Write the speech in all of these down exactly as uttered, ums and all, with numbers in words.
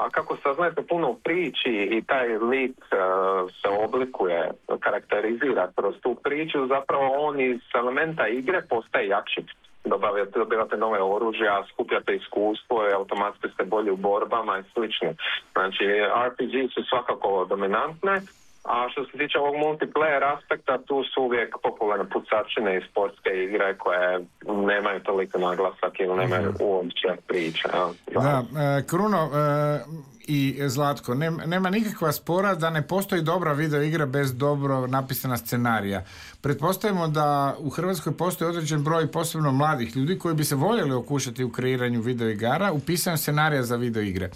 a kako saznajete puno u priči i taj lik uh, se oblikuje, karakterizira kroz tu priču, zapravo on iz elementa igre postaje jači. Dobavljate, dobivate nove oružja, skupljate iskustvo i automatski ste bolji u borbama i slično. Znači, R P G su svakako dominantne, a što se tiče ovog multiplayer aspekta, tu su uvijek popularne pucačine i sportske igre koje nemaju toliko naglasak ili nemaju uopće priče. Da, e, Kruno e, i Zlatko, nema, nema nikakva spora da ne postoji dobra video igra bez dobro napisana scenarija. Pretpostavimo da u Hrvatskoj postoji određen broj posebno mladih ljudi koji bi se voljeli okušati u kreiranju video igara u pisanju scenarija za video igre.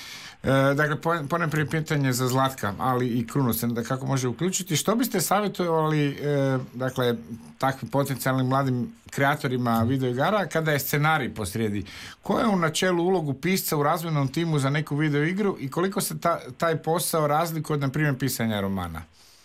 E, dakle, ponajprije pitanje za Zlatka, ali i Kruno se da kako može uključiti. Što biste savjetovali e, dakle, takvim potencijalnim mladim kreatorima videoigara kada je scenarij posrijedi? Koja je u načelu ulogu pisca u razvojnom timu za neku videoigru i koliko se ta, taj posao razlikuje od, na primjer, pisanja romana?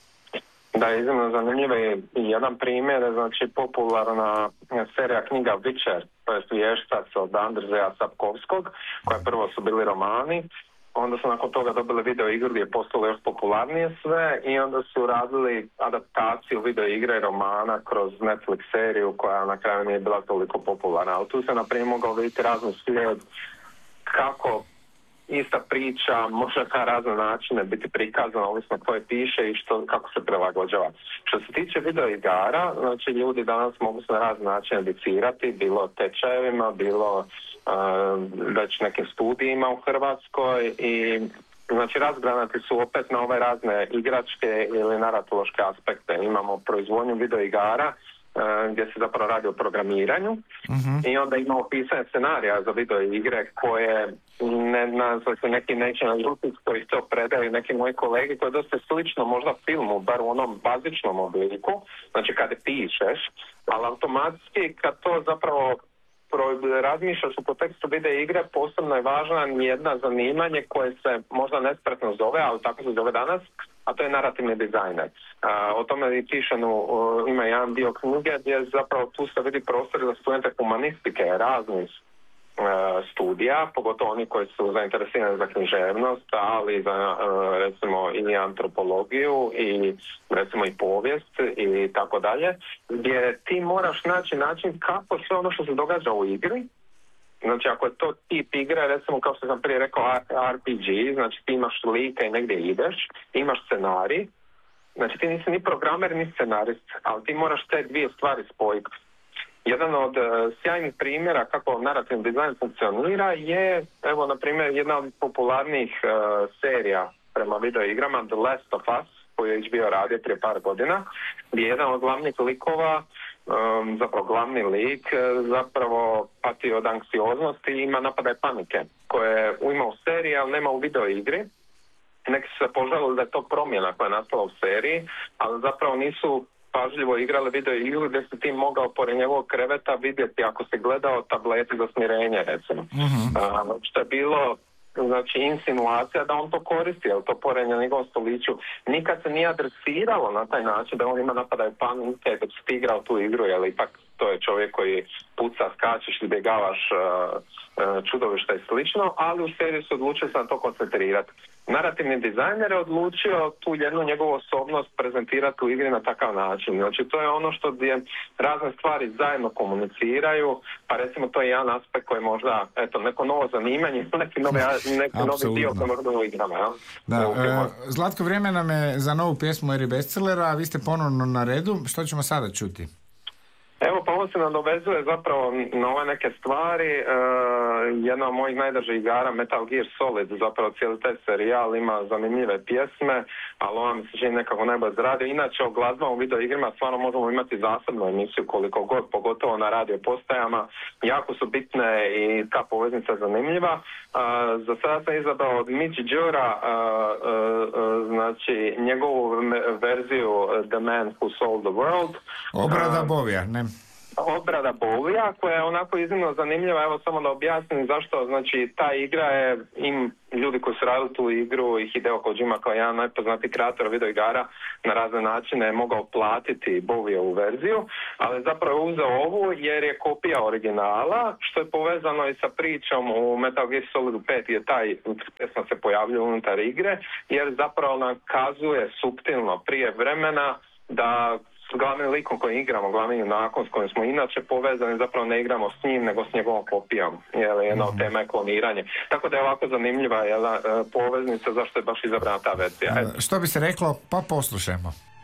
Da, iznimno zanimljiv je jedan primjer, znači popularna serija knjiga Witcher, to je Vještac od Andrzeja Sapkovskog, koja prvo su bili romani, onda su nakon toga dobili video igru gdje je postalo još popularnije sve i onda su radili adaptaciju video igre i romana kroz Netflix seriju koja na kraju nije bila toliko popularna. Ali tu se na primjer mogao vidjeti razni slijed kako ista priča može na razne načine biti prikazana ovisno koje piše i što, kako se prilagođava. Što se tiče video igara, znači ljudi danas mogu se na razne načine educirati, bilo tečajevima, bilo uh, već nekim studijima u Hrvatskoj i znači razgranati su opet na ove razne igračke ili naratološke aspekte. Imamo proizvodnju video igara gdje se zapravo radi o programiranju uh-huh. i onda imamo pisanje scenarija za video igre koje ne nazva se neki national ljudi koji to predaju neki moji kolege koji je dosta slično možda filmu, bar u onom bazičnom obliku, znači kada pišeš, ali automatski kad to zapravo razmišljaš u kontekstu video igre, posebno je važna jedna zanimanje koje se možda nespretno zove, ali tako se zove danas, a to je narativni dizajner. A, o tome i pišenu o, ima jedan dio knjige gdje zapravo tu se vidi prostor za studente humanistike raznih e, studija, pogotovo oni koji su zainteresirani za književnost, ali za e, recimo i antropologiju i recimo i povijest i tako dalje, gdje ti moraš naći način kako sve ono što se događa u igri. Znači ako je to tip igre, recimo kao što sam prije rekao R P G, znači ti imaš lika i negdje ideš, imaš scenarij, znači ti nisi ni programer ni scenarist, ali ti moraš te dvije stvari spojiti. Jedan od uh, sjajnih primjera kako narativni dizajn funkcionira je, evo na primjer, jedna od popularnijih uh, serija prema video igrama, The Last of Us, koju je H B O radio prije par godina, gdje je jedan od glavnih likova Um, zapravo glavni lik zapravo pati od anksioznosti i ima napadaj panike koje ima u seriji, ali nema u video igri. Neki su se požalili da je to promjena koja je nastala u seriji, ali zapravo nisu pažljivo igrali video igru gdje si ti mogao pored njegovog kreveta vidjeti ako si gledao tableti za smirenje recimo. Uh-huh. Uh, što je bilo znači insinuacija da on to koristi, jer to pored na njegovom stoliću nikad se nije adresiralo na taj način da on ima napadaju panike da si ti igrao tu igru, jer ipak to je čovjek koji puca, skačeš, izbjegavaš uh, uh, čudovišta i slično, ali u seriji se odlučio se na to koncentrirati. Narativni dizajner je odlučio tu jednu njegovu osobnost prezentirati u igri na takav način. Znači to je ono što gdje razne stvari zajedno komuniciraju, pa recimo to je jedan aspekt koji možda, eto, neko novo zanimanje, neki, nove, neki novi dio koji možda u igrama. Ja? Da, e, Zlatko, vrijeme nam je za novu pjesmu Eri Bestsellera, a vi ste ponovno na redu. Što ćemo sada čuti? Evo, pa ovo se nadovezuje zapravo na ove neke stvari. Uh, jedna od mojih najdražih igara, Metal Gear Solid, zapravo cijeli taj serijal ima zanimljive pjesme, ali ova mi se čini nekako najbolje zradio. Inače, o glazbama u video igrima stvarno možemo imati zasebnu emisiju koliko god, pogotovo na radio postajama. Jako su bitne i ta poveznica je zanimljiva. Uh, za sada sam izabrao od Midge Ure, uh, uh, uh, znači njegovu verziju The Man Who Sold the World. Obrada uh, Bovija, ne? Obrada Bovija, koja je onako iznimno zanimljiva, evo samo da objasnim zašto, znači ta igra je, im, ljudi koji su radili tu igru i Hideo Kojima kao jedan najpoznatiji kreator videoigara na razne načine je mogao platiti Bowieovu verziju, ali zapravo je uzeo ovu jer je kopija originala, što je povezano i sa pričom u Metal Gear Solidu pet gdje taj pjesma se pojavljuje unutar igre, jer zapravo nam kazuje suptilno prije vremena da s glavnim likom kojim igramo, glavnim junakom s kojim smo inače povezani, zapravo ne igramo s njim, nego s njegovom kopijom. Jel, jedna od tema je kloniranje. Tako da je ovako zanimljiva jel, poveznica zašto je baš izabrana ta verzija. Što bi se reklo, pa poslušajmo.